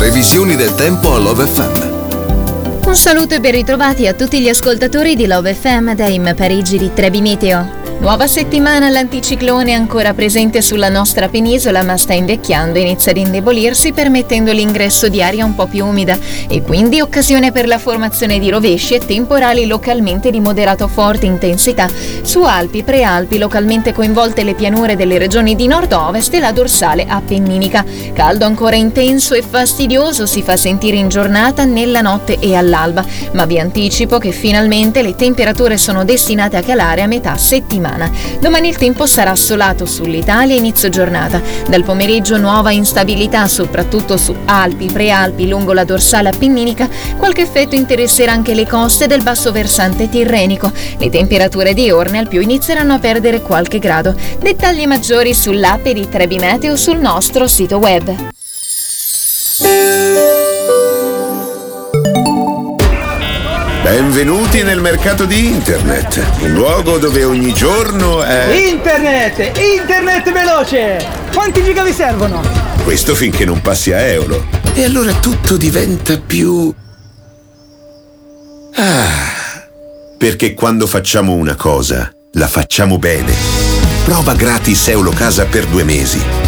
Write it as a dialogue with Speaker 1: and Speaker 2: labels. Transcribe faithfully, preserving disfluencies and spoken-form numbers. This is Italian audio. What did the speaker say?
Speaker 1: Previsioni del tempo a Love F M.
Speaker 2: Un saluto e ben ritrovati a tutti gli ascoltatori di Love F M da Im Parigi di Trebi Meteo. Nuova settimana, l'anticiclone è ancora presente sulla nostra penisola ma sta invecchiando e inizia ad indebolirsi, permettendo l'ingresso di aria un po' più umida e quindi occasione per la formazione di rovesci e temporali localmente di moderato a forte intensità su Alpi, Prealpi, localmente coinvolte le pianure delle regioni di nord-ovest e la dorsale appenninica. Caldo ancora intenso e fastidioso si fa sentire in giornata, nella notte e all'alba, ma vi anticipo che finalmente le temperature sono destinate a calare a metà settimana. Domani il tempo sarà assolato sull'Italia inizio giornata. Dal pomeriggio nuova instabilità soprattutto su Alpi, Prealpi, lungo la dorsale appenninica. Qualche effetto interesserà anche le coste del basso versante tirrenico. Le temperature diurne al più inizieranno a perdere qualche grado. Dettagli maggiori sull'app di Trebi Meteo sul nostro sito web.
Speaker 3: Benvenuti nel mercato di internet, un luogo dove ogni giorno è...
Speaker 4: Internet! Internet veloce! Quanti giga vi servono?
Speaker 3: Questo finché non passi a euro. E allora tutto diventa più... Ah, perché quando facciamo una cosa, la facciamo bene. Prova gratis Eulocasa per due mesi.